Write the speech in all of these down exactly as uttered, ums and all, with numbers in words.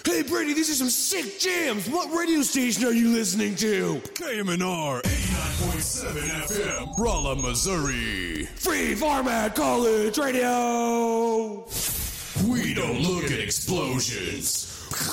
Hey, Brady, these are some sick jams. What radio station are you listening to? K M N R eighty-nine point seven F M, Rolla, Missouri. Free Format College Radio. We don't look at explosions.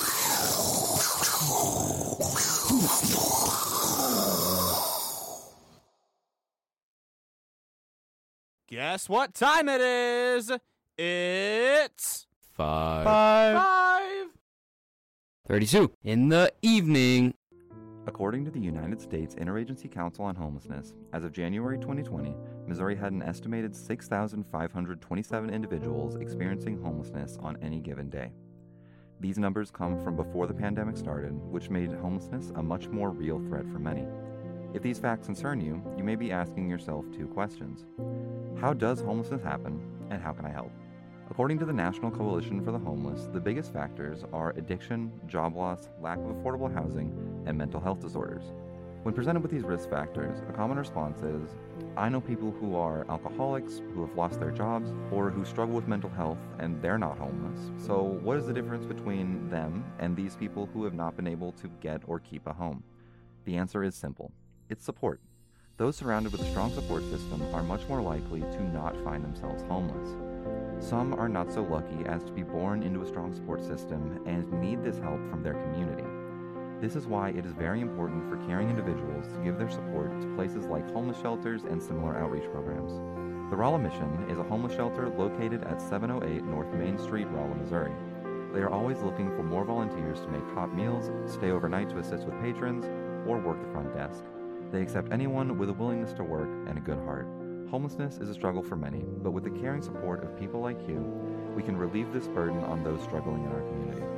Guess what time it is? It's Five. five. Five. thirty-two. In the evening. According to the United States Interagency Council on Homelessness, as of January twenty twenty, Missouri had an estimated six thousand five hundred twenty-seven individuals experiencing homelessness on any given day. These numbers come from before the pandemic started, which made homelessness a much more real threat for many. If these facts concern you, you may be asking yourself two questions. How does homelessness happen, and how can I help? According to the National Coalition for the Homeless, the biggest factors are addiction, job loss, lack of affordable housing, and mental health disorders. When presented with these risk factors, a common response is, I know people who are alcoholics, who have lost their jobs, or who struggle with mental health, and they're not homeless. So what is the difference between them and these people who have not been able to get or keep a home? The answer is simple. It's support. Those surrounded with a strong support system are much more likely to not find themselves homeless. Some are not so lucky as to be born into a strong support system and need this help from their community. This is why it is very important for caring individuals to give their support to places like homeless shelters and similar outreach programs. The Rolla Mission is a homeless shelter located at seven oh eight North Main Street, Rolla, Missouri. They are always looking for more volunteers to make hot meals, stay overnight to assist with patrons, or work the front desk. They accept anyone with a willingness to work and a good heart. Homelessness is a struggle for many, but with the caring support of people like you, we can relieve this burden on those struggling in our community.